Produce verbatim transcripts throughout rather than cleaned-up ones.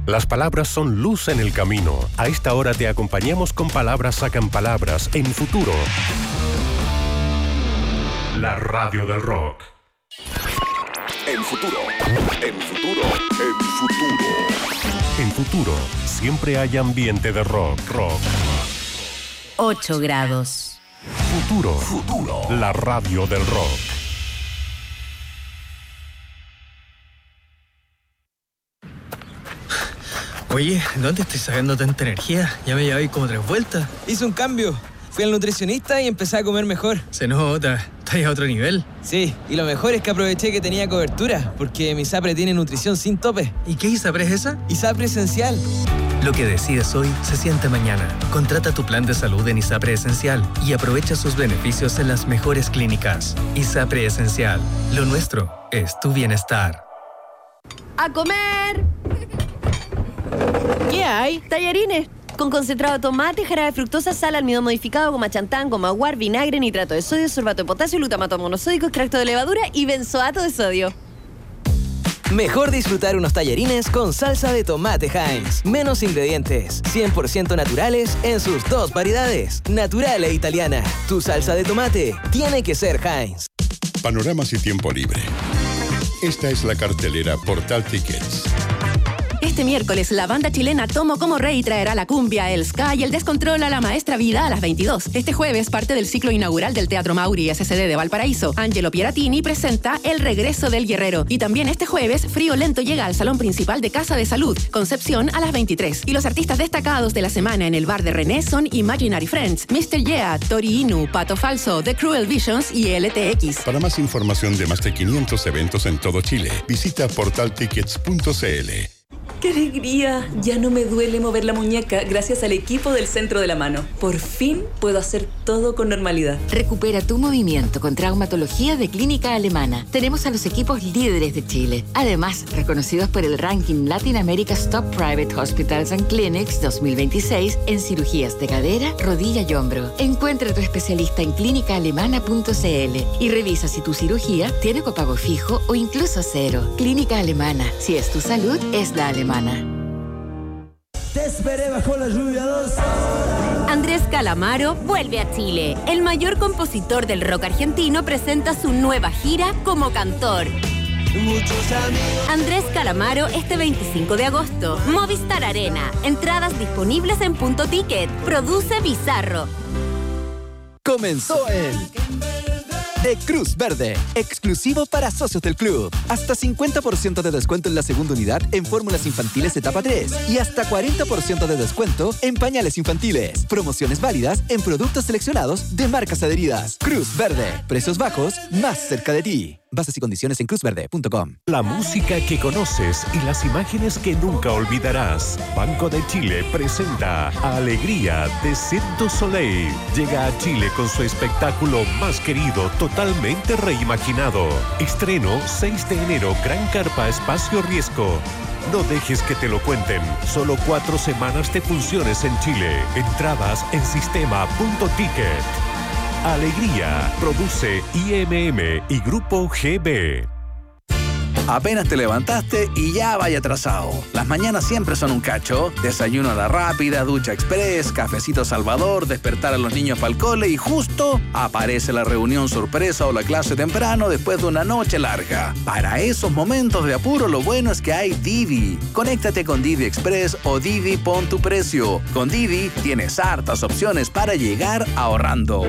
Las palabras son luz en el camino. A esta hora te acompañamos con Palabras Sacan Palabras en Futuro. La radio del rock. En Futuro, en Futuro, en Futuro. En Futuro, siempre hay ambiente de rock, rock. ocho grados. Futuro, Futuro. La radio del rock. Oye, ¿dónde estoy sacando tanta energía? Ya me llevé como tres vueltas. Hice un cambio. Fui al nutricionista y empecé a comer mejor. Se nota, estás a otro nivel. Sí, y lo mejor es que aproveché que tenía cobertura, porque mi ISAPRE tiene nutrición sin tope. ¿Y qué ISAPRE es esa? ISAPRE Esencial. Lo que decides hoy se siente mañana. Contrata tu plan de salud en ISAPRE Esencial y aprovecha sus beneficios en las mejores clínicas. ISAPRE Esencial. Lo nuestro es tu bienestar. ¡A comer! ¿Qué hay? Tallarines. Con concentrado de tomate, jarabe de fructosa, sal, almidón modificado, goma chantán, goma guar, vinagre, nitrato de sodio, sorbato de potasio, glutamato monosódico, extracto de levadura y benzoato de sodio. Mejor disfrutar unos tallarines con salsa de tomate Heinz. Menos ingredientes, cien por ciento naturales en sus dos variedades, natural e italiana. Tu salsa de tomate tiene que ser Heinz. Panoramas y tiempo libre. Esta es la cartelera Portal Tickets. Este miércoles, la banda chilena Tomo Como Rey traerá la cumbia, el ska y el descontrol a la maestra Vida a las veintidós. Este jueves, parte del ciclo inaugural del Teatro Mauri S C D de Valparaíso. Angelo Pieratini presenta El Regreso del Guerrero. Y también este jueves, Frío Lento llega al salón principal de Casa de Salud, Concepción, a las veintitrés. Y los artistas destacados de la semana en el bar de René son Imaginary Friends, mister Yeah, Tori Inu, Pato Falso, The Cruel Visions y L T X. Para más información de más de quinientos eventos en todo Chile, visita portal tickets punto c l. ¡Qué alegría! Ya no me duele mover la muñeca gracias al equipo del Centro de la Mano. Por fin puedo hacer todo con normalidad. Recupera tu movimiento con traumatología de Clínica Alemana. Tenemos a los equipos líderes de Chile. Además, reconocidos por el ranking Latin America's Top Private Hospitals and Clinics dos mil veintiséis en cirugías de cadera, rodilla y hombro. Encuentra a tu especialista en clínica alemana punto c l y revisa si tu cirugía tiene copago fijo o incluso cero. Clínica Alemana. Si es tu salud, es la alemana. Te esperé bajo la lluvia dos. Andrés Calamaro vuelve a Chile. El mayor compositor del rock argentino presenta su nueva gira como cantor. Muchos amigos. Andrés Calamaro este veinticinco de agosto. Movistar Arena. Entradas disponibles en Punto Ticket. Produce Bizarro. Comenzó el de Cruz Verde, exclusivo para socios del club. Hasta cincuenta por ciento de descuento en la segunda unidad en fórmulas infantiles etapa tres y hasta cuarenta por ciento de descuento en pañales infantiles. Promociones válidas en productos seleccionados de marcas adheridas. Cruz Verde, precios bajos, más cerca de ti. Bases y condiciones en cruz verde punto com. La música que conoces y las imágenes que nunca olvidarás. Banco de Chile presenta Alegría de Cirque du Soleil. Llega a Chile con su espectáculo más querido, totalmente reimaginado. Estreno seis de enero, Gran Carpa Espacio Riesgo. No dejes que te lo cuenten. Solo cuatro semanas de funciones en Chile. Entradas en sistema punto ticket. Alegría, produce I M M y Grupo G B. Apenas te levantaste y ya vaya atrasado. Las mañanas siempre son un cacho. Desayuno a la rápida, ducha express, cafecito Salvador, despertar a los niños para el cole y justo aparece la reunión sorpresa o la clase temprano después de una noche larga. Para esos momentos de apuro, lo bueno es que hay Didi. Conéctate con Didi Express o Didi Pon tu Precio. Con Didi tienes hartas opciones para llegar ahorrando.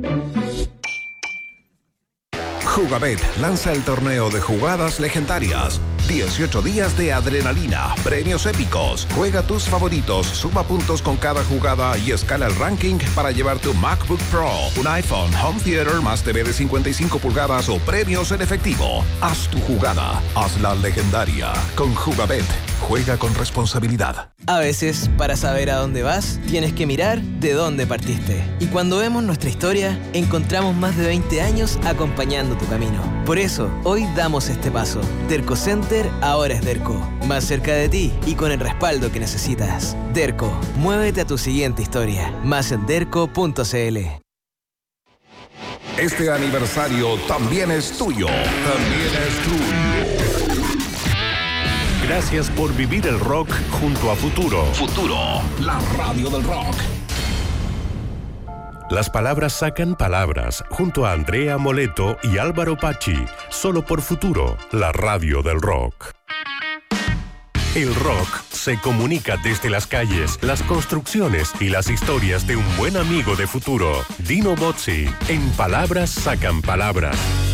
Jugabet lanza el torneo de jugadas legendarias. dieciocho días de adrenalina, premios épicos. Juega tus favoritos, suma puntos con cada jugada y escala el ranking para llevar tu MacBook Pro, un iPhone, Home Theater más T V de cincuenta y cinco pulgadas o premios en efectivo. Haz tu jugada, hazla legendaria. Con Jugabet, juega con responsabilidad. A veces, para saber a dónde vas, tienes que mirar de dónde partiste. Y cuando vemos nuestra historia, encontramos más de veinte años acompañando tu camino. Por eso, hoy damos este paso. Derco Center ahora es Derco. Más cerca de ti y con el respaldo que necesitas. Derco, muévete a tu siguiente historia. Más en derco punto c l. Este aniversario también es tuyo. También es tuyo. Gracias por vivir el rock junto a Futuro. Futuro, la radio del rock. Las palabras sacan palabras, junto a Andrea Moleto y Álvaro Pachi, solo por Futuro, la radio del rock. El rock se comunica desde las calles, las construcciones y las historias de un buen amigo de Futuro, Dino Bozzi, en Palabras sacan palabras.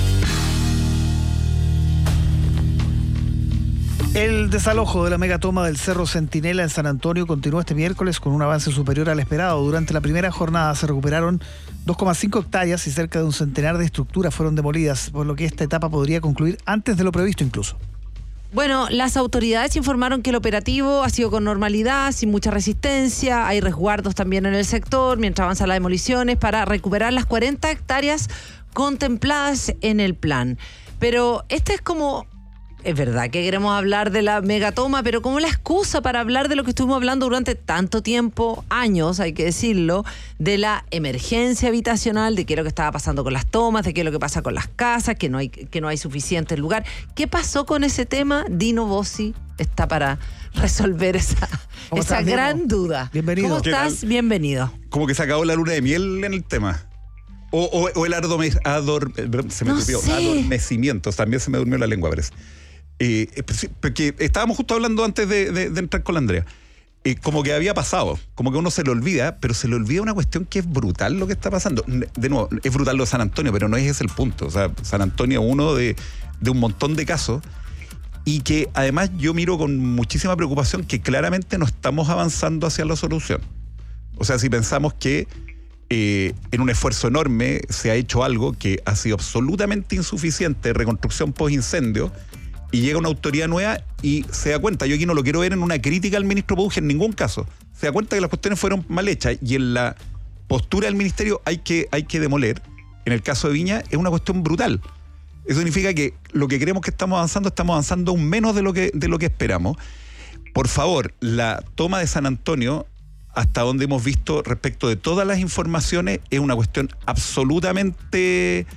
El desalojo de la megatoma del Cerro Centinela en San Antonio continuó este miércoles con un avance superior al esperado. Durante la primera jornada se recuperaron dos coma cinco hectáreas y cerca de un centenar de estructuras fueron demolidas, por lo que esta etapa podría concluir antes de lo previsto incluso. Bueno, las autoridades informaron que el operativo ha sido con normalidad, sin mucha resistencia. Hay resguardos también en el sector mientras avanzan las demoliciones para recuperar las cuarenta hectáreas contempladas en el plan. Pero este es como... Es verdad que queremos hablar de la megatoma, pero como la excusa para hablar de lo que estuvimos hablando durante tanto tiempo, años, hay que decirlo, de la emergencia habitacional, de qué es lo que estaba pasando con las tomas, de qué es lo que pasa con las casas, que no hay, que no hay suficiente lugar. ¿Qué pasó con ese tema? Dino Bozzi está para resolver esa, esa estás, gran Diego? duda. Bienvenido. ¿Cómo estás? Bienvenido. Como que se acabó la luna de miel en el tema. O, o, o el ardome, ador, se me No durmió, sé. adormecimiento, también se me durmió la lengua, parece. Eh, porque estábamos justo hablando antes de, de, de entrar con la Andrea, eh, como que había pasado, como que uno se le olvida, pero se le olvida una cuestión que es brutal lo que está pasando. De nuevo, es brutal lo de San Antonio, pero no es ese el punto. O sea, San Antonio es uno de, de un montón de casos y que además yo miro con muchísima preocupación que claramente no estamos avanzando hacia la solución. O sea, si pensamos que eh, en un esfuerzo enorme se ha hecho algo que ha sido absolutamente insuficiente, reconstrucción post-incendio, y llega una autoridad nueva y se da cuenta, yo aquí no lo quiero ver en una crítica al ministro Poduje en ningún caso, se da cuenta que las cuestiones fueron mal hechas y en la postura del ministerio hay que, hay que demoler. En el caso de Viña es una cuestión brutal. Eso significa que lo que creemos que estamos avanzando, estamos avanzando aún menos de lo que, de lo que esperamos. Por favor, la toma de San Antonio, hasta donde hemos visto respecto de todas las informaciones, es una cuestión absolutamente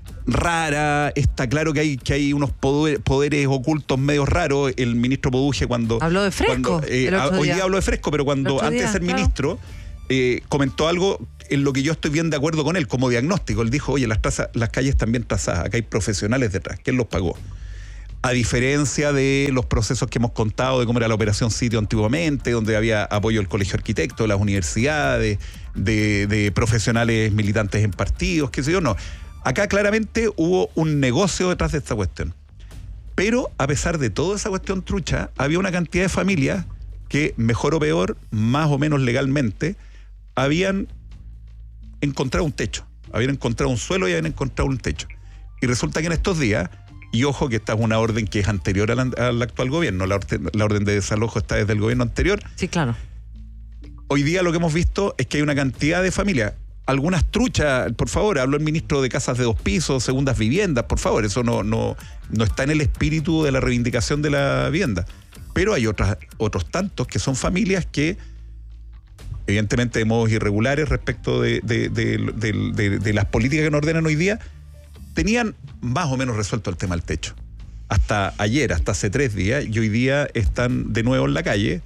rara. Está claro que hay, que hay unos poder, poderes ocultos medios raros. El ministro Poduje cuando... Habló de Fresco. Cuando, eh, hoy día habló de Fresco, pero cuando antes día, de ser claro. ministro, eh, comentó algo en lo que yo estoy bien de acuerdo con él, como diagnóstico. Él dijo, oye, las, trazas, las calles están bien trazadas, acá hay profesionales detrás. ¿Quién los pagó? A diferencia de los procesos que hemos contado de cómo era la operación Sitio antiguamente, donde había apoyo del Colegio de Arquitectos, de las universidades, de, de profesionales militantes en partidos, qué sé yo, no. Acá claramente hubo un negocio detrás de esta cuestión. Pero a pesar de toda esa cuestión trucha, había una cantidad de familias que, mejor o peor, más o menos legalmente, habían encontrado un techo. Habían encontrado un suelo y habían encontrado un techo. Y resulta que en estos días, y ojo que esta es una orden que es anterior al, al actual gobierno, la orden, la orden de desalojo está desde el gobierno anterior. Sí, claro. Hoy día lo que hemos visto es que hay una cantidad de familias, algunas truchas, por favor, habló el ministro de casas de dos pisos, segundas viviendas, por favor, eso no, no, no está en el espíritu de la reivindicación de la vivienda. Pero hay otras, otros tantos que son familias que, evidentemente de modos irregulares respecto de, de, de, de, de, de las políticas que nos ordenan hoy día, tenían más o menos resuelto el tema del techo. Hasta ayer, hasta hace tres días, y hoy día están de nuevo en la calle.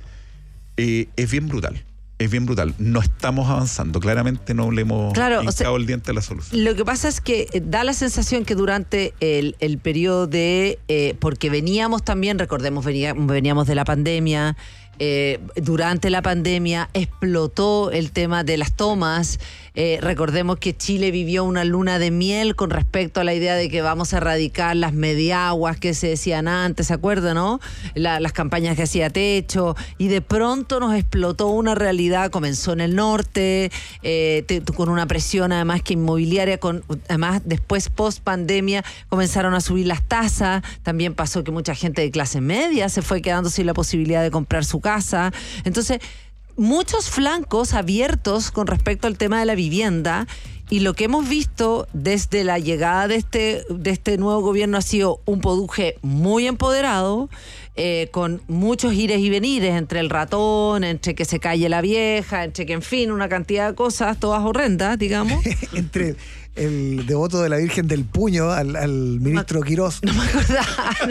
Eh, es bien brutal. Es bien brutal. No estamos avanzando. Claramente no le hemos claro, hincado o sea, el diente a la solución. Lo que pasa es que da la sensación que durante el, el periodo de... Eh, porque veníamos también, recordemos, veníamos, veníamos de la pandemia. Eh, durante la pandemia explotó el tema de las tomas. Eh, recordemos que Chile vivió una luna de miel con respecto a la idea de que vamos a erradicar las mediaguas que se decían antes, ¿se acuerdan, no? La, las campañas que hacía Techo, y de pronto nos explotó una realidad, comenzó en el norte, eh, te, con una presión además que inmobiliaria, con, además después post pandemia comenzaron a subir las tasas, también pasó que mucha gente de clase media se fue quedando sin la posibilidad de comprar su casa, entonces muchos flancos abiertos con respecto al tema de la vivienda, y lo que hemos visto desde la llegada de este, de este nuevo gobierno ha sido un Poduje muy empoderado, eh, con muchos ires y venires entre el ratón, entre que se calle la vieja, entre que, en fin, una cantidad de cosas todas horrendas, digamos. Entre el devoto de la Virgen del Puño al, al ministro Quirós. No me acordaba.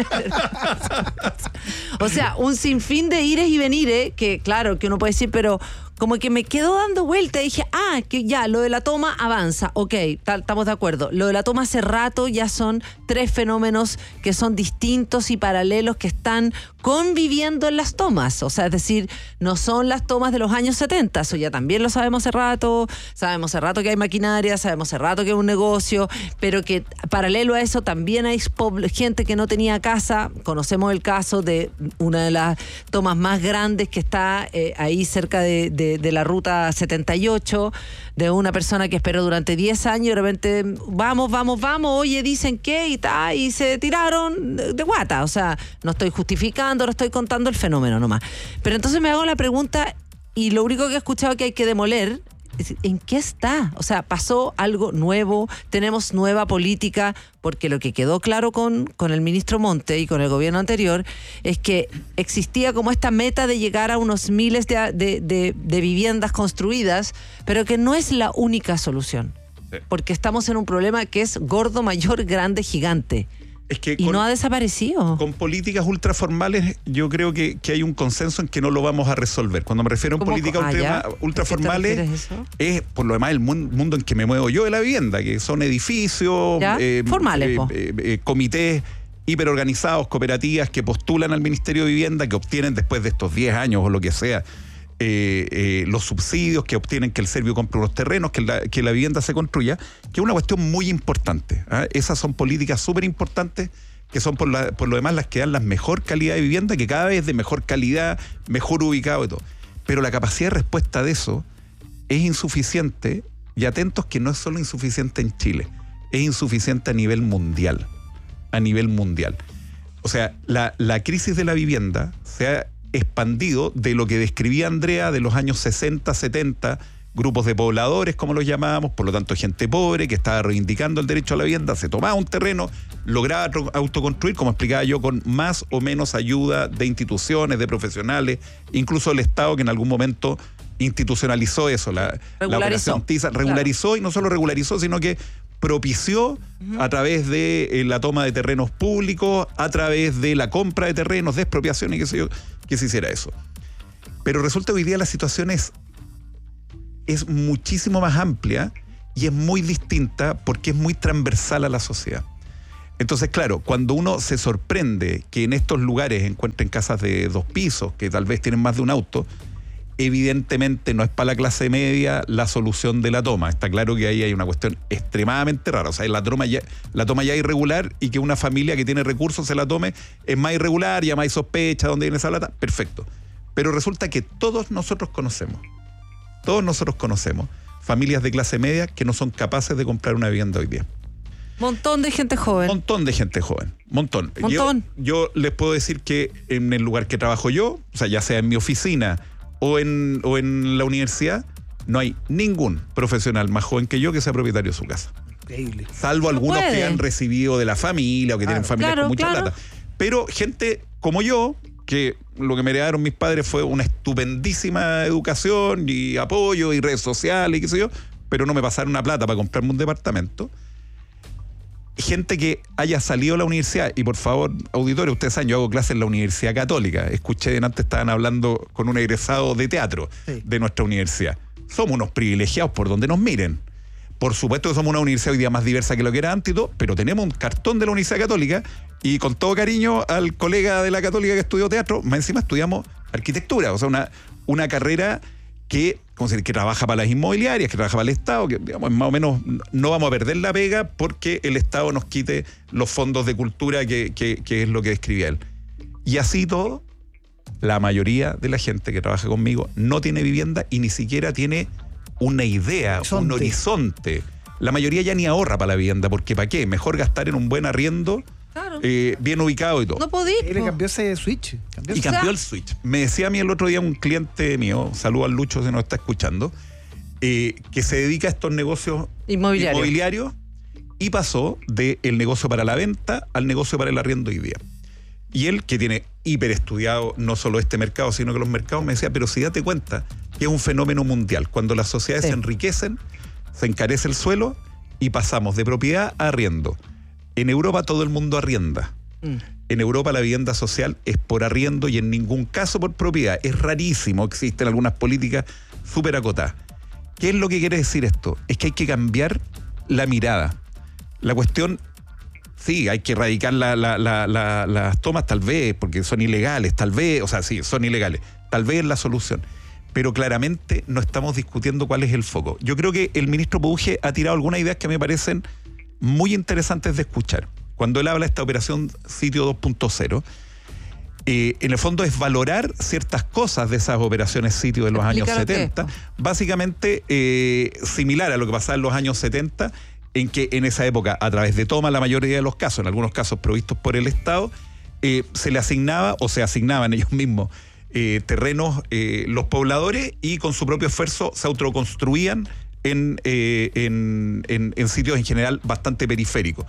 O sea, un sinfín de ires y venires que, claro, que uno puede decir, pero como que me quedo dando vuelta y dije, ah, que ya, lo de la toma avanza, ok, estamos de acuerdo. Lo de la toma hace rato ya son tres fenómenos que son distintos y paralelos que están conviviendo en las tomas. O sea, es decir, no son las tomas de los años setenta, eso ya también lo sabemos hace rato, sabemos hace rato que hay maquinaria, sabemos hace rato que hay un negocio, pero que paralelo a eso también hay gente que no tenía casa. Conocemos el caso de una de las tomas más grandes que está eh, ahí cerca de, de De, de la ruta setenta y ocho, de una persona que esperó durante diez años y de repente, vamos, vamos, vamos, oye, dicen que y ta, y se tiraron de, de guata. O sea, no estoy justificando, no estoy contando el fenómeno nomás. Pero entonces me hago la pregunta, y lo único que he escuchado que hay que demoler, ¿en qué está? O sea, pasó algo nuevo, tenemos nueva política, porque lo que quedó claro con, con el ministro Monte y con el gobierno anterior es que existía como esta meta de llegar a unos miles de, de, de, de viviendas construidas, pero que no es la única solución. Sí. Porque estamos en un problema que es gordo, mayor, grande, gigante. Es que y con, no ha desaparecido. Con políticas ultraformales yo creo que, que hay un consenso en que no lo vamos a resolver. Cuando me refiero a políticas ah, ultra, ultraformales, es por lo demás el mundo en que me muevo yo de la vivienda, que son edificios, eh, formales, eh, eh, eh, comités hiperorganizados, cooperativas que postulan al Ministerio de Vivienda, que obtienen después de estos diez años o lo que sea, Eh, eh, los subsidios que obtienen, que el Servio compre unos terrenos, que la, que la vivienda se construya, que es una cuestión muy importante. ¿eh? Esas son políticas súper importantes, que son por, la, por lo demás las que dan la mejor calidad de vivienda, que cada vez es de mejor calidad, mejor ubicado y todo. Pero la capacidad de respuesta de eso es insuficiente, y atentos que no es solo insuficiente en Chile, es insuficiente a nivel mundial. A nivel mundial. O sea, la, la crisis de la vivienda se ha expandido de lo que describía Andrea de los años sesenta, setenta, grupos de pobladores, como los llamábamos, por lo tanto gente pobre que estaba reivindicando el derecho a la vivienda, se tomaba un terreno, lograba autoconstruir, como explicaba yo, con más o menos ayuda de instituciones, de profesionales, incluso el Estado, que en algún momento institucionalizó eso, la, la operación Tiza, regularizó, claro. Y no solo regularizó, sino que propició uh-huh. a través de eh, la toma de terrenos públicos, a través de la compra de terrenos, de expropiación y qué sé yo, que se hiciera eso. Pero resulta que hoy día la situación es, es muchísimo más amplia y es muy distinta porque es muy transversal a la sociedad. Entonces, claro, cuando uno se sorprende que en estos lugares encuentren casas de dos pisos, que tal vez tienen más de un auto, evidentemente no es para la clase media la solución de la toma. Está claro que ahí hay una cuestión extremadamente rara. O sea, la toma ya, la toma ya irregular, y que una familia que tiene recursos se la tome es más irregular, ya más hay sospecha, ¿dónde viene esa plata? Perfecto. Pero resulta que todos nosotros conocemos, todos nosotros conocemos familias de clase media que no son capaces de comprar una vivienda hoy día. Montón de gente joven. Montón de gente joven. Montón. Montón. Yo, yo les puedo decir que en el lugar que trabajo yo, o sea, ya sea en mi oficina o en, o en la universidad, no hay ningún profesional más joven que yo que sea propietario de su casa. Increíble. Salvo no algunos puede. que han recibido de la familia o que claro. tienen familias Claro, con mucha claro. plata. Pero gente como yo, que lo que me heredaron mis padres fue una estupendísima educación y apoyo y redes sociales y qué sé yo, pero no me pasaron una plata para comprarme un departamento. Gente que haya salido de la universidad, y por favor, auditores, ustedes saben, yo hago clases en la Universidad Católica. Escuché, antes estaban hablando con un egresado de teatro sí. de nuestra universidad. Somos unos privilegiados por donde nos miren. Por supuesto que somos una universidad hoy día más diversa que lo que era antes y todo, pero tenemos un cartón de la Universidad Católica, y con todo cariño al colega de la Católica que estudió teatro, más encima estudiamos arquitectura, o sea, una, una carrera que, ¿cómo se dice?, que trabaja para las inmobiliarias, que trabaja para el Estado, que digamos, más o menos no vamos a perder la pega porque el Estado nos quite los fondos de cultura, que, que, que es lo que describía él. Y así todo, la mayoría de la gente que trabaja conmigo no tiene vivienda y ni siquiera tiene una idea, horizonte. un horizonte. La mayoría ya ni ahorra para la vivienda, porque ¿para qué? Mejor gastar en un buen arriendo, claro. eh, bien ubicado y todo. No podí. Él le cambió ese switch. Cambió y ese... cambió el switch. Me decía a mí el otro día un cliente mío, saludo al Lucho si nos está escuchando, eh, que se dedica a estos negocios inmobiliario. inmobiliario y pasó del negocio para la venta al negocio para el arriendo hoy día. Y él, que tiene hiperestudiado no solo este mercado, sino que los mercados, me decía, pero si date cuenta que es un fenómeno mundial. Cuando las sociedades sí. se enriquecen, se encarece el suelo y pasamos de propiedad a arriendo. En Europa todo el mundo arrienda. Mm. En Europa la vivienda social es por arriendo y en ningún caso por propiedad. Es rarísimo, existen algunas políticas súper acotadas. ¿Qué es lo que quiere decir esto? Es que hay que cambiar la mirada. La cuestión, sí, hay que erradicar la, la, la, la, las tomas tal vez, porque son ilegales, tal vez, o sea, sí, son ilegales. Tal vez es la solución. Pero claramente no estamos discutiendo cuál es el foco. Yo creo que el ministro Pouge ha tirado algunas ideas que me parecen muy interesantes de escuchar. Cuando él habla de esta operación sitio dos punto cero, eh, en el fondo es valorar ciertas cosas de esas operaciones sitio de los años setenta, básicamente eh, similar a lo que pasaba en los años setenta, en que en esa época, a través de toma, la mayoría de los casos, en algunos casos provistos por el Estado, eh, se le asignaba o se asignaban ellos mismos Eh, terrenos, eh, los pobladores, y con su propio esfuerzo se autoconstruían en, eh, en, en, en sitios en general bastante periféricos.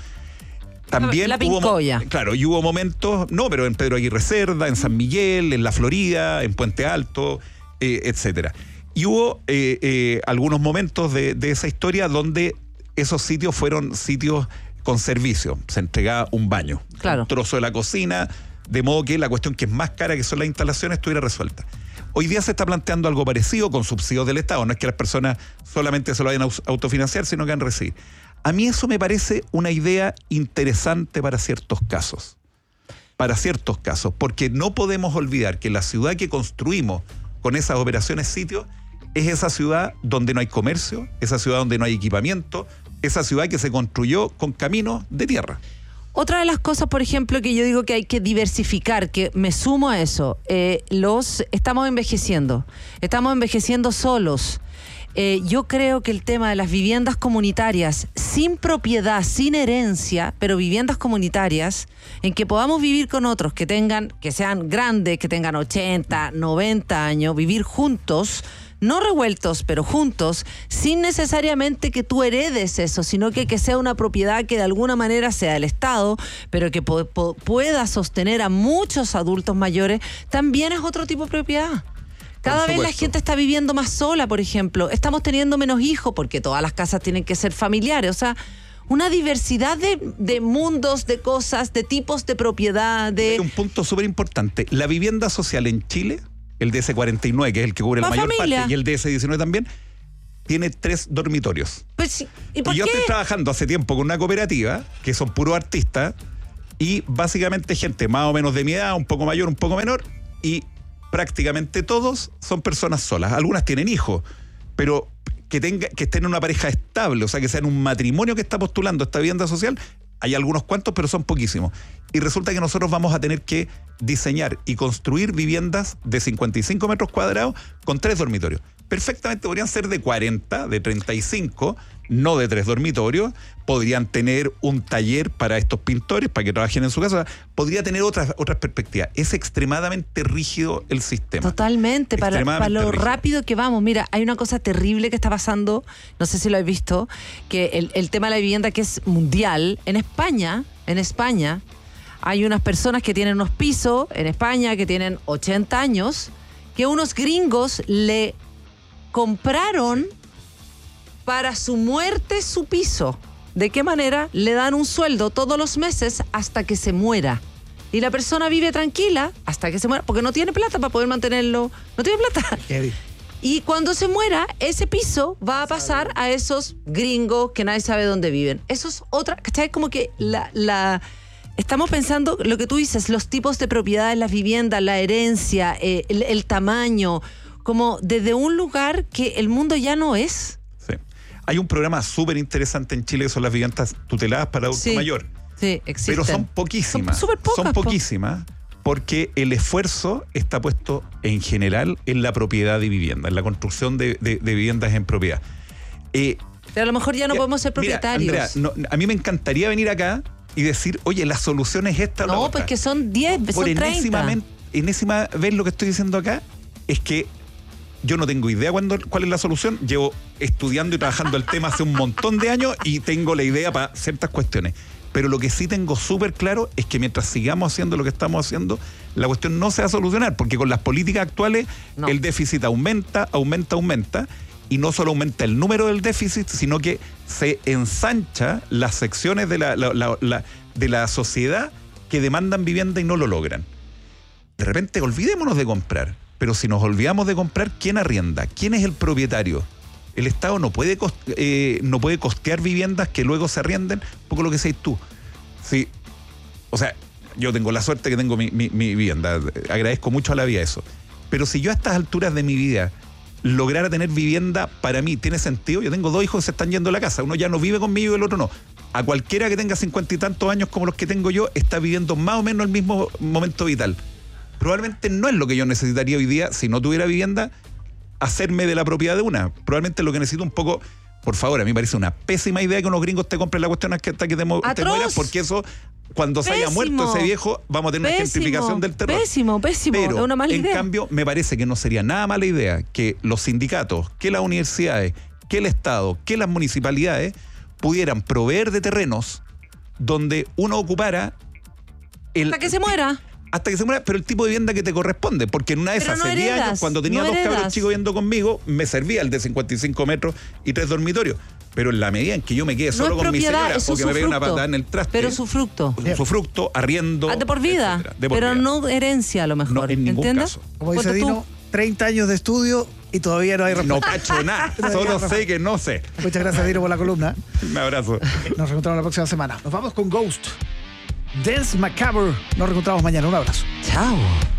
También la hubo, Pincoya. claro, y hubo momentos, no, pero en Pedro Aguirre Cerda, en San Miguel, en La Florida, en Puente Alto, eh, etcétera. Y hubo eh, eh, algunos momentos de, de esa historia donde esos sitios fueron sitios con servicio. Se entregaba un baño, claro. un trozo de la cocina, de modo que la cuestión que es más cara, que son las instalaciones, estuviera resuelta. Hoy día se está planteando algo parecido con subsidios del Estado. No es que las personas solamente se lo vayan a autofinanciar, sino que han recibido. A mí eso me parece una idea interesante para ciertos casos. Para ciertos casos. Porque no podemos olvidar que la ciudad que construimos con esas operaciones sitios es esa ciudad donde no hay comercio, esa ciudad donde no hay equipamiento, esa ciudad que se construyó con caminos de tierra. Otra de las cosas, por ejemplo, que yo digo que hay que diversificar, que me sumo a eso, eh, los estamos envejeciendo, estamos envejeciendo solos. Eh, yo creo que el tema de las viviendas comunitarias, sin propiedad, sin herencia, pero viviendas comunitarias, en que podamos vivir con otros que tengan, que sean grandes, que tengan ochenta, noventa años, vivir juntos, no revueltos, pero juntos, sin necesariamente que tú heredes eso, sino que, que sea una propiedad que de alguna manera sea del Estado, pero que po- po- pueda sostener a muchos adultos mayores, también es otro tipo de propiedad. Cada vez la gente está viviendo más sola, por ejemplo. Estamos teniendo menos hijos porque todas las casas tienen que ser familiares. O sea, una diversidad de, de mundos, de cosas, de tipos de propiedad. De... Hay un punto súper importante. La vivienda social en Chile, el D S cuarenta y nueve, que es el que cubre la mayor familia. parte, y el D S diecinueve también, tiene tres dormitorios. Pues, ¿y por y yo qué? estoy trabajando hace tiempo con una cooperativa, que son puros artistas, y básicamente gente más o menos de mi edad, un poco mayor, un poco menor, y prácticamente todos son personas solas. Algunas tienen hijos, pero que, tenga, que estén en una pareja estable, o sea, que sean un matrimonio que está postulando esta vivienda social. Hay algunos cuantos, pero son poquísimos. Y resulta que nosotros vamos a tener que diseñar y construir viviendas de cincuenta y cinco metros cuadrados con tres dormitorios. Perfectamente podrían ser de cuarenta, de treinta y cinco, no de tres dormitorios. Podrían tener un taller para estos pintores, para que trabajen en su casa. Podría tener otras, otras perspectivas. Es extremadamente rígido el sistema. Totalmente, para, para lo rígido. rápido que vamos. Mira, hay una cosa terrible que está pasando, no sé si lo has visto, que el, el tema de la vivienda que es mundial. En España, en España, hay unas personas que tienen unos pisos, en España, que tienen ochenta años, que unos gringos le compraron para su muerte su piso. ¿De qué manera? Le dan un sueldo todos los meses hasta que se muera. Y la persona vive tranquila hasta que se muera, porque no tiene plata para poder mantenerlo. No tiene plata. Y cuando se muera, ese piso va a pasar a esos gringos que nadie sabe dónde viven. Eso es otra, ¿cachai? Como que la... la estamos pensando, lo que tú dices, los tipos de propiedades, las viviendas, la herencia, eh, el, el tamaño, como desde un lugar que el mundo ya no es. Sí. Hay un programa súper interesante en Chile que son las viviendas tuteladas para adulto Sí, mayor. Sí, existen. Pero son poquísimas. Son súper pocas. Son poquísimas porque el esfuerzo está puesto en general en la propiedad de vivienda, en la construcción de, de, de viviendas en propiedad. Eh, Pero a lo mejor ya no mira, podemos ser propietarios. Mira, Andrea, no, a mí me encantaría venir acá y decir, oye, la solución es esta o la No, otra. pues que son diez, Por son enésima, treinta. men- enésima vez lo que estoy diciendo acá es que yo no tengo idea cuándo, cuál es la solución. Llevo estudiando y trabajando el tema hace un montón de años y tengo la idea para ciertas cuestiones. Pero lo que sí tengo súper claro es que mientras sigamos haciendo lo que estamos haciendo, la cuestión no se va a solucionar, porque con las políticas actuales no. El déficit aumenta, aumenta, aumenta, y no solo aumenta el número del déficit, sino que se ensancha las secciones de la, la, la, la, de la sociedad que demandan vivienda y no lo logran. De repente olvidémonos de comprar, pero si nos olvidamos de comprar, ¿quién arrienda? ¿Quién es el propietario? El Estado no puede, coste, eh, no puede costear viviendas que luego se arrienden, un poco lo que decís tú. Sí, o sea, yo tengo la suerte que tengo mi, mi, mi vivienda, agradezco mucho a la vida eso. Pero si yo a estas alturas de mi vida lograra tener vivienda, para mí tiene sentido. Yo tengo dos hijos que se están yendo a la casa, uno ya no vive conmigo y el otro no. A cualquiera que tenga cincuenta y tantos años como los que tengo yo, está viviendo más o menos el mismo momento vital. Probablemente no es lo que yo necesitaría hoy día si no tuviera vivienda, hacerme de la propiedad de una. Probablemente lo que necesito un poco, por favor, a mí me parece una pésima idea que unos gringos te compren la cuestión hasta que te, te mueras, porque eso, cuando se haya muerto ese viejo, vamos a tener pésimo, una gentrificación del terror. Pésimo, pésimo, Pero, es una mala en idea. cambio, me parece que no sería nada mala idea que los sindicatos, que las universidades, que el Estado, que las municipalidades pudieran proveer de terrenos donde uno ocupara el... Hasta que se muera. Hasta que se muera, pero el tipo de vivienda que te corresponde, porque en una de esas, no hace diez años, cuando tenía no dos heredas. cabros chicos viviendo conmigo, me servía el de cincuenta y cinco metros y tres dormitorios. Pero en la medida en que yo me quede solo no con mi señora, eso o que me pegue una patada en el traste. Pero su fructo. Su fructo, arriendo. Ah, de por vida. De por pero vida. no herencia a lo mejor. No, en ningún ¿entiendes? caso. Como dice Dino, treinta años de estudio y todavía no hay respuesta. No cacho nada, solo sé que no sé. Muchas gracias, Dino, por la columna. Un abrazo. Nos reencontramos la próxima semana. Nos vamos con Ghost. Dance Macabre. Nos reencontramos mañana. Un abrazo. Chao.